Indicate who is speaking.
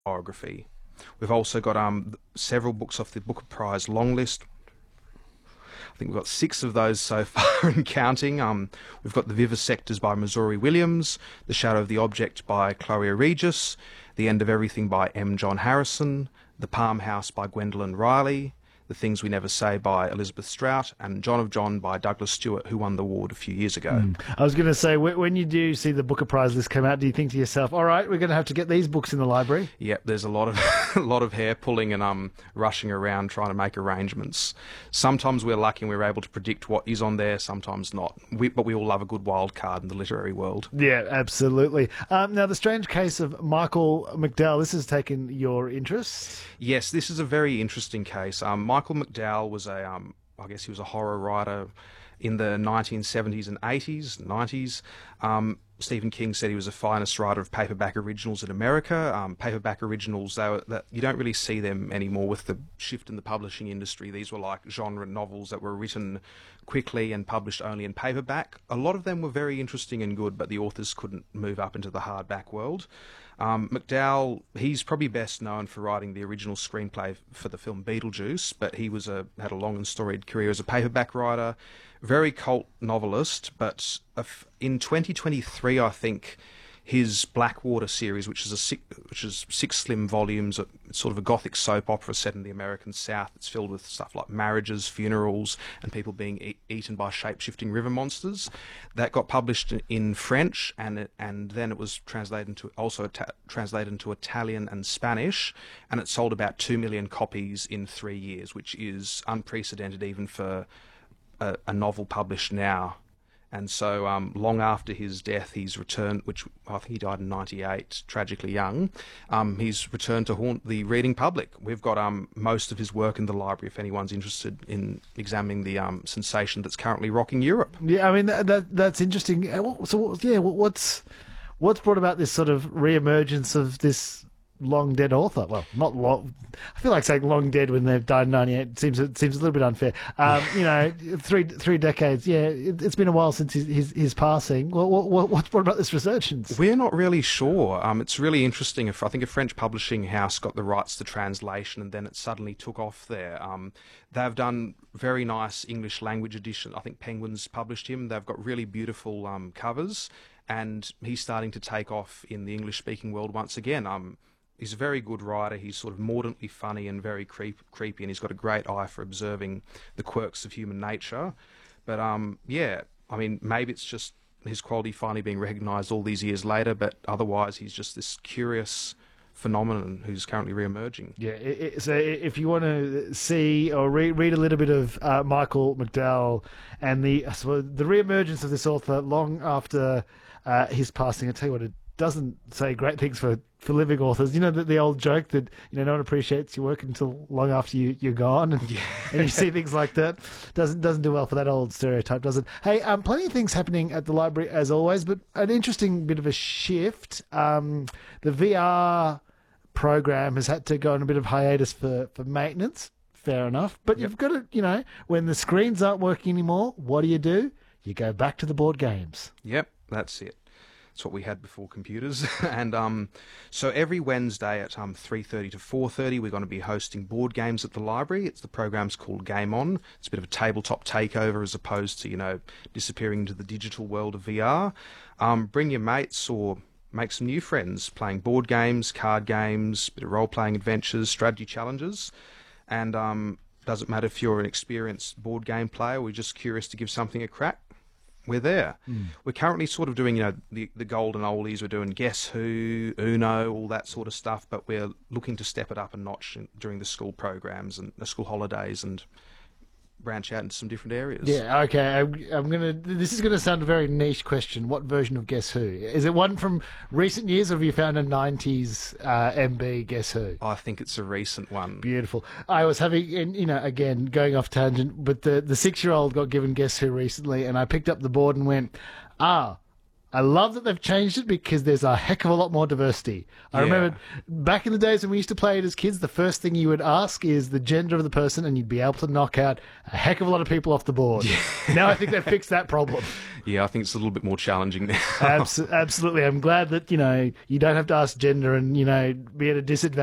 Speaker 1: biography. We've also got several books off the Booker Prize long list. I think we've got 6 of those so far and counting. We've got The Vivisectors by Missouri Williams, The Shadow of the Object by Chloe Regis, The End of Everything by M. John Harrison, The Palm House by Gwendolyn Riley, The Things We Never Say by Elizabeth Strout, and John of John by Douglas Stewart, who won the award a few years ago.
Speaker 2: I was going to say, when you do see the Booker Prize list come out, do you think to yourself, all right, we're going to have to get these books in the library?
Speaker 1: Yep, there's a lot of a lot of hair pulling and rushing around trying to make arrangements. Sometimes we're lucky and we're able to predict what is on there, sometimes not. But we all love a good wild card in the literary world.
Speaker 2: Yeah, absolutely. Now, The Strange Case of Michael McDowell, this has taken your interest?
Speaker 1: Yes, this is a very interesting case. Michael McDowell was I guess he was a horror writer in the 1970s and 80s, 90s. Stephen King said he was the finest writer of paperback originals in America. Paperback originals, you don't really see them anymore with the shift in the publishing industry. These were like genre novels that were written quickly and published only in paperback. A lot of them were very interesting and good, but the authors couldn't move up into the hardback world. McDowell, he's probably best known for writing the original screenplay for the film Beetlejuice, but he had a long and storied career as a paperback writer, very cult novelist. But in 2023, I think his Blackwater series, which is 6 slim volumes, it's sort of a gothic soap opera set in the American South. It's filled with stuff like marriages, funerals, and people being eaten by shape-shifting river monsters. That got published in French, and then it was translated into Italian and Spanish, and it sold about 2 million copies in 3 years, which is unprecedented even for a novel published now. And so long after his death, he's returned, which I think he died in 98, tragically young. He's returned to haunt the reading public. We've got most of his work in the library if anyone's interested in examining the sensation that's currently rocking Europe.
Speaker 2: Yeah, I mean, that's interesting. What's brought about this sort of re-emergence of this long dead author? Well, not long. I feel like saying long dead when they've died in 98 seems a little bit unfair. Three decades. Yeah, it's been a while since his passing. What's brought about this resurgence?
Speaker 1: We're not really sure. It's really interesting. I think a French publishing house got the rights to translation, and then it suddenly took off there. They've done very nice English language edition. I think Penguin's published him. They've got really beautiful covers, and he's starting to take off in the English-speaking world once again. He's a very good writer. He's sort of mordantly funny and very creepy, and he's got a great eye for observing the quirks of human nature. But maybe it's just his quality finally being recognised all these years later, but otherwise he's just this curious phenomenon who's currently re-emerging.
Speaker 2: Yeah, so if you want to see or read a little bit of Michael McDowell and the re-emergence of this author long after his passing, I tell you what, it doesn't say great things for living authors. You know, the old joke that, no one appreciates your work until long after you're gone, and you see things like that. Doesn't do well for that old stereotype, does it? Hey, plenty of things happening at the library as always, but an interesting bit of a shift. The VR program has had to go on a bit of hiatus for maintenance. Fair enough. But you've got to, when the screens aren't working anymore, what do? You go back to the board games.
Speaker 1: Yep, that's it. It's what we had before computers. And so every Wednesday at 3:30 to 4:30, we're going to be hosting board games at the library. The program's called Game On. It's a bit of a tabletop takeover as opposed to, disappearing into the digital world of VR. Bring your mates or make some new friends playing board games, card games, a bit of role-playing adventures, strategy challenges. And doesn't matter if you're an experienced board game player or you're just curious to give something a crack. We're there. We're currently sort of doing, the golden oldies. We're doing Guess Who, Uno, all that sort of stuff, but we're looking to step it up a notch during the school programs and the school holidays and branch out into some different areas.
Speaker 2: Yeah, okay. This is gonna sound a very niche question. What version of Guess Who? Is it one from recent years, or have you found a 90s MB Guess Who?
Speaker 1: I think it's a recent one.
Speaker 2: Beautiful. I was having, and again, going off tangent, but the 6-year-old got given Guess Who recently, and I picked up the board and went, I love that they've changed it because there's a heck of a lot more diversity. I remember back in the days when we used to play it as kids, the first thing you would ask is the gender of the person, and you'd be able to knock out a heck of a lot of people off the board. Now I think they've fixed that problem.
Speaker 1: Yeah, I think it's a little bit more challenging now.
Speaker 2: Absolutely. I'm glad that, you don't have to ask gender and, be at a disadvantage